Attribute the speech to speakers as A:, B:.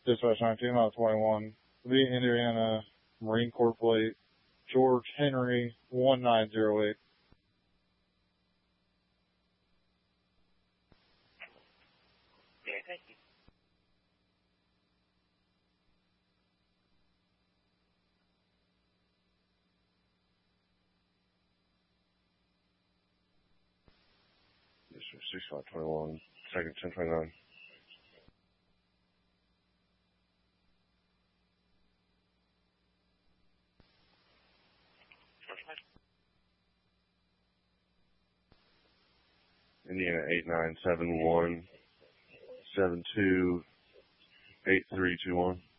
A: Dispatch 19 out of 21. The Indiana Marine Corps plate, George Henry 1908.
B: Okay, thank you.
C: Yes, sir. 6521, second 1029. Indiana 8971 728321.